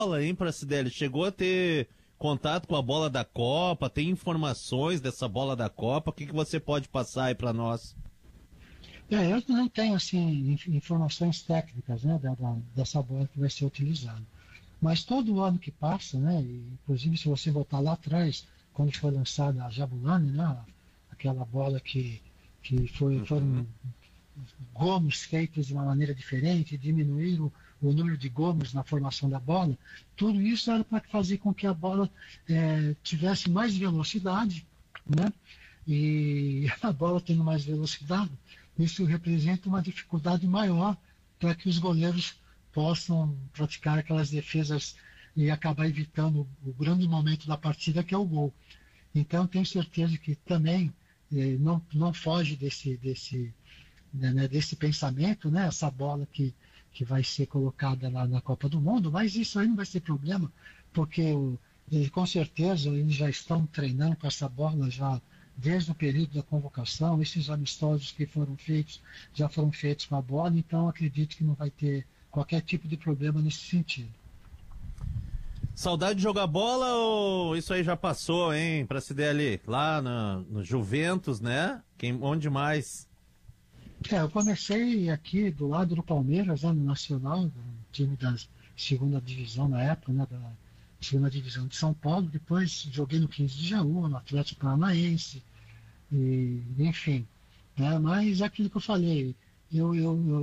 bola, hein, Pracidelli? Chegou a ter contato com a bola da Copa? Tem informações dessa bola da Copa? O que você pode passar aí para nós? Eu não tenho assim informações técnicas, né, dessa bola que vai ser utilizada. Mas todo ano que passa, né, inclusive se você voltar lá atrás, quando foi lançada a Jabulani, né, aquela bola que foram gomos feitos de uma maneira diferente, diminuir o número de gomos na formação da bola, tudo isso era para fazer com que a bola tivesse mais velocidade, né? E a bola tendo mais velocidade, isso representa uma dificuldade maior para que os goleiros possam praticar aquelas defesas e acabar evitando o grande momento da partida, que é o gol. Então tenho certeza que também não foge desse pensamento, né? Essa bola que vai ser colocada na Copa do Mundo, mas isso aí não vai ser problema, porque com certeza eles já estão treinando com essa bola já desde o período da convocação. Esses amistosos que foram feitos já foram feitos com a bola, então acredito que não vai ter qualquer tipo de problema nesse sentido. Saudade de jogar bola ou isso aí já passou, hein, Pracidelli? Lá no Juventus, né? Onde mais? Eu comecei aqui do lado do Palmeiras, né, no Nacional, no time da segunda divisão na época, né, da segunda divisão de São Paulo. Depois joguei no 15 de Jaú, no Atlético Paranaense, e, enfim. Né, mas é aquilo que eu falei, eu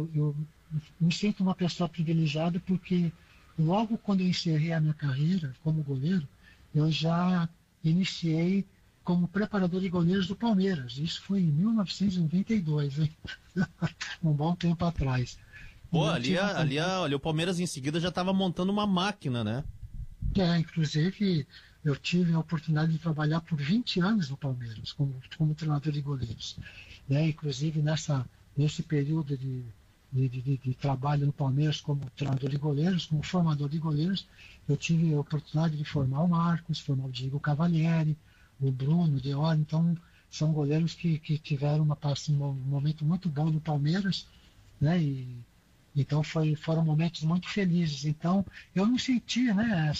me sinto uma pessoa privilegiada porque logo quando eu encerrei a minha carreira como goleiro, eu já iniciei como preparador de goleiros do Palmeiras. Isso foi em 1992, hein? Um bom tempo atrás. Pô, ali o Palmeiras em seguida já estava montando uma máquina, né? Inclusive eu tive a oportunidade de trabalhar por 20 anos no Palmeiras, como treinador de goleiros. Inclusive nesse período de trabalho no Palmeiras como treinador de goleiros, como formador de goleiros, eu tive a oportunidade de formar o Marcos, formar o Diego Cavalieri, o Bruno, o Deoli. Então são goleiros que tiveram um momento muito bom no Palmeiras, né? Então foram momentos muito felizes. Então eu não senti, né,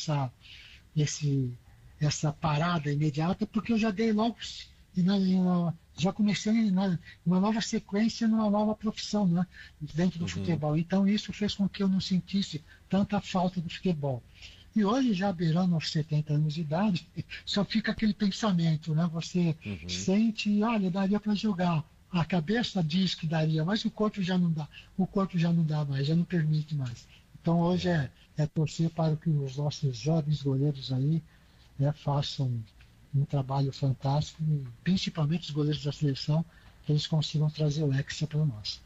essa parada imediata, porque eu já dei logo, já comecei uma nova sequência numa nova profissão, né, dentro do futebol. Então isso fez com que eu não sentisse tanta falta do futebol. E hoje, já beirando aos 70 anos de idade, só fica aquele pensamento, né? Você sente, olha, daria para jogar. A cabeça diz que daria, mas o corpo já não dá. O corpo já não dá mais, já não permite mais. Então hoje é torcer para que os nossos jovens goleiros aí, né, façam um trabalho fantástico, e principalmente os goleiros da seleção, que eles consigam trazer o Hexa para nós.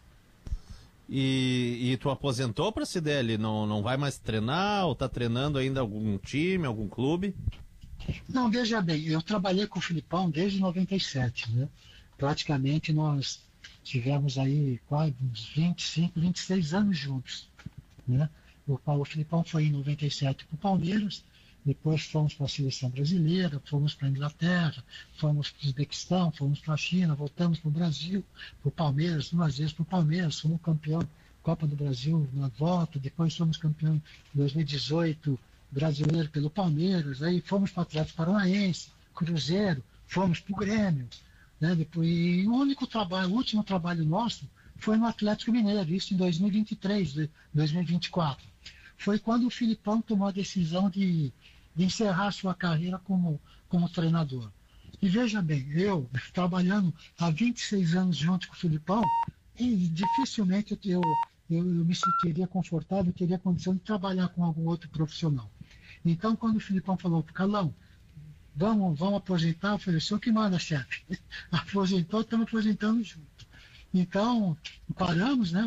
E tu aposentou, Pracidelli? Não vai mais treinar ou tá treinando ainda algum time, algum clube? Não, veja bem, eu trabalhei com o Filipão desde 97, né? Praticamente nós tivemos aí quase uns 25, 26 anos juntos, né? O Filipão foi em 97 para o Palmeiras, depois fomos para a seleção brasileira, fomos para a Inglaterra, fomos para o Uzbequistão, fomos para a China, voltamos para o Brasil, para o Palmeiras, 2 vezes para o Palmeiras, fomos campeão Copa do Brasil na volta, depois fomos campeão em 2018 brasileiro pelo Palmeiras, aí fomos para o Atlético Paranaense, Cruzeiro, fomos para o Grêmio, né? Depois, e o último trabalho nosso foi no Atlético Mineiro, isso em 2023, 2024. Foi quando o Filipão tomou a decisão de encerrar sua carreira como treinador. E veja bem, eu trabalhando há 26 anos junto com o Filipão, e dificilmente eu me sentiria confortável, teria condição de trabalhar com algum outro profissional. Então, quando o Filipão falou para o Calão, vamos aposentar, eu falei, o senhor que manda, chefe. Aposentou, estamos aposentando junto. Então, paramos, né,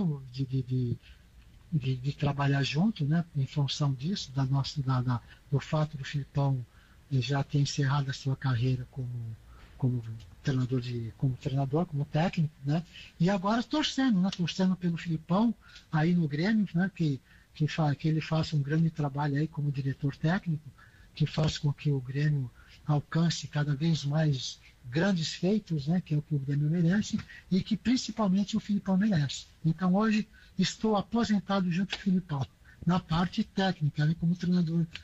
de trabalhar junto, né, em função disso, do fato do Filipão já ter encerrado a sua carreira como treinador, como técnico, né, e agora torcendo pelo Filipão aí no Grêmio, né, que ele faça um grande trabalho aí como diretor técnico, que faça com que o Grêmio alcance cada vez mais grandes feitos, né, que é o que o Grêmio merece, e que principalmente o Filipão merece. Então hoje estou aposentado junto com o Filipão. na parte técnica, né, como treinador